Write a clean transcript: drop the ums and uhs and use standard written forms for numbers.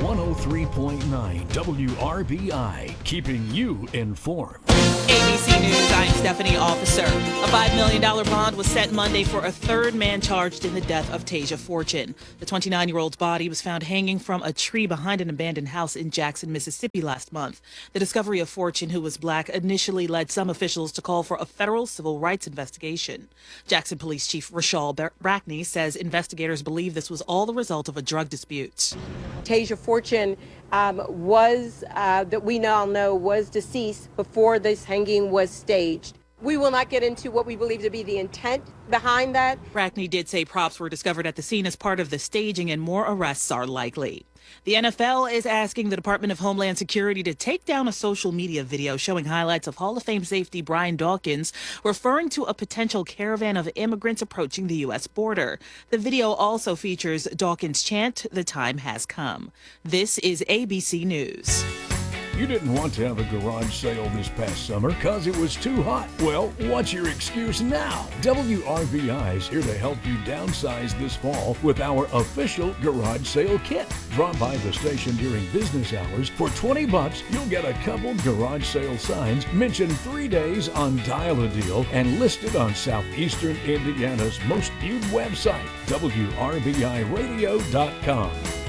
103.9 WRBI, keeping you informed. ABC News, I'm Stephanie Officer. A $5 million bond was set Monday for a third man charged in the death of Tasia Fortune. The 29-year-old's body was found hanging from a tree behind an abandoned house in Jackson, Mississippi last month. The discovery of Fortune, who was black, initially led some officials to call for a federal civil rights investigation. Jackson Police Chief Rashal Brackney says investigators believe this was all the result of a drug dispute. Tasia Fortune that we now know was deceased before this hanging was staged. We will not get into what we believe to be the intent behind that. Brackney did say props were discovered at the scene as part of the staging and more arrests are likely. The NFL is asking the Department of Homeland Security to take down a social media video showing highlights of Hall of Fame safety Brian Dawkins referring to a potential caravan of immigrants approaching the U.S. border. The video also features Dawkins' chant, "The time has come." This is ABC News. You didn't want to have a garage sale this past summer because it was too hot. Well, what's your excuse now? WRBI is here to help you downsize this fall with our official garage sale kit. Drop by the station during business hours. For $20, you'll get a couple garage sale signs, mentioned 3 days on Dial a Deal, and listed on Southeastern Indiana's most viewed website, WRBIRadio.com.